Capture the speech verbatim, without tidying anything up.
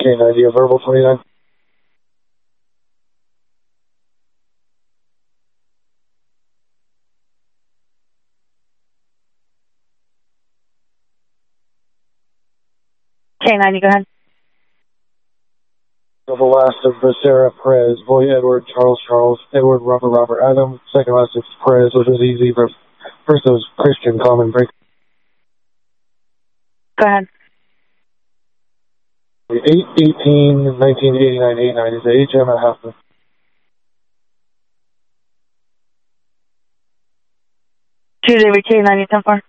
K ninety, a verbal twenty-nine. K ninety, go ahead. The last of Becerra Perez, Boy Edward, Charles Charles, Edward Robert Robert Adam, second last is Perez, which was easy, but first it was Christian Common Break. Go ahead. eight eighteen nineteen eighty-nine eighty-nine is the H M at Halfman. Tuesday with K ninety, ten four.